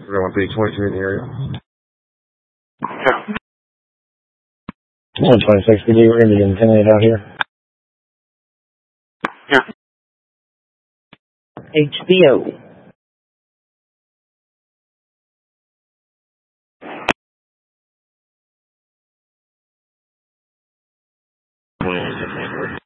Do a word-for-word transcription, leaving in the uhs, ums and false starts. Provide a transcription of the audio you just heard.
We're going to be twenty-two in the area. one twenty-six P D, we're going to be getting ten eight out here. H B O.